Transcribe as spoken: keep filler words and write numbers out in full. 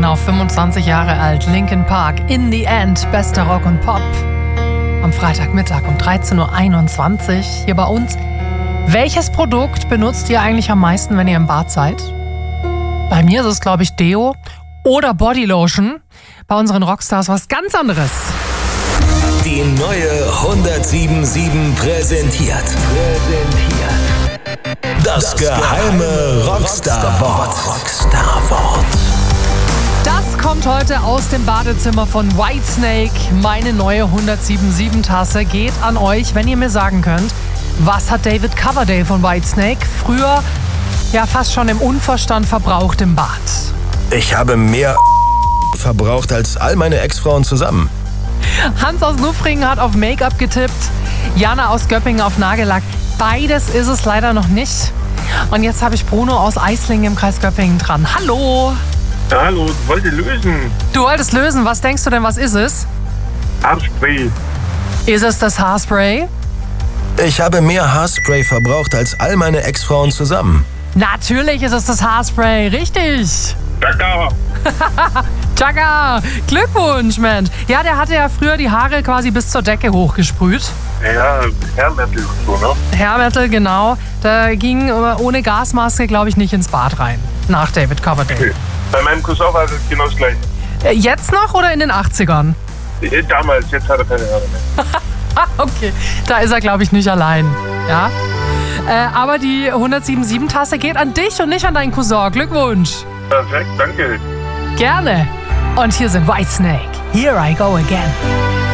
Genau fünfundzwanzig Jahre alt, Linkin Park, In the End, bester Rock und Pop. Am Freitagmittag um dreizehn Uhr einundzwanzig hier bei uns. Welches Produkt benutzt ihr eigentlich am meisten, wenn ihr im Bad seid? Bei mir ist es, glaube ich, Deo oder Bodylotion. Bei unseren Rockstars was ganz anderes. Die neue hundertsieben Komma sieben präsentiert. Präsentiert. Das, das geheime Rockstar-Wort. Rockstar-Wort. Das kommt heute aus dem Badezimmer von Whitesnake. Meine neue hundertsieben Komma sieben Tasse geht an euch, wenn ihr mir sagen könnt, was hat David Coverdale von Whitesnake früher ja fast schon im Unverstand verbraucht im Bad? Ich habe mehr verbraucht als all meine Ex-Frauen zusammen. Hans aus Nuffringen hat auf Make-up getippt, Jana aus Göppingen auf Nagellack. Beides ist es leider noch nicht. Und jetzt habe ich Bruno aus Eislingen im Kreis Göppingen dran. Hallo! Ja, hallo, ich wollte lösen. Du wolltest lösen, was denkst du denn, was ist es? Haarspray. Ist es das Haarspray? Ich habe mehr Haarspray verbraucht als all meine Ex-Frauen zusammen. Natürlich ist es das Haarspray, richtig! Chaka! Chaka! Glückwunsch, Mensch! Ja, der hatte ja früher die Haare quasi bis zur Decke hochgesprüht. Ja, Hair Metal und so, ne? Hair Metal, genau. Da ging ohne Gasmaske, glaube ich, nicht ins Bad rein. Nach David Coverdale. Okay. Bei meinem Cousin war das genau das Gleiche. Jetzt noch oder in den achtzigern? Damals, jetzt hat er keine Haare mehr. Okay, da ist er, glaube ich, nicht allein. Ja? Äh, aber die hundertsieben Komma sieben Tasse geht an dich und nicht an deinen Cousin. Glückwunsch! Perfekt, danke. Gerne. Und hier sind Whitesnake. Here I go again.